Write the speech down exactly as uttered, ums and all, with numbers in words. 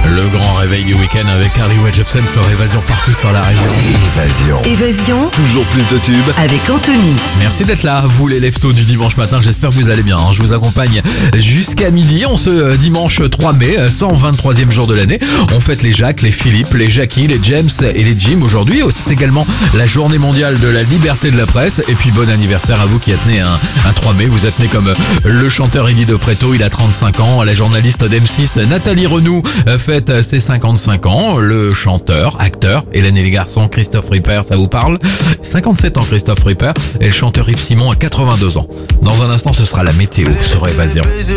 Le grand réveil du week-end avec Harry Jepsen sur Évasion partout sur la région. Évasion. Évasion Toujours plus de tubes. avec Anthony. Merci d'être là, vous les leftos du dimanche matin, j'espère que vous allez bien. Je vous accompagne jusqu'à midi, en ce dimanche trois mai, cent vingt-troisième jour de l'année. On fête les Jacques, les Philippe, les Jackie, les James et les Jim aujourd'hui. C'est également la journée mondiale de la liberté de la presse. Et puis bon anniversaire à vous qui êtes né un, un trois mai. Vous êtes né comme le chanteur Eddie de Preto, il a trente-cinq ans. La journaliste d'M six Nathalie Renou fête ses cinquante-cinq ans. Le chanteur, acteur, Hélène et les garçons, Christophe Ripper, ça vous parle? cinquante-sept ans Christophe Ripper. Et le chanteur Yves Simon a quatre-vingt-deux ans. Dans un instant, ce sera la météo sur Évasion.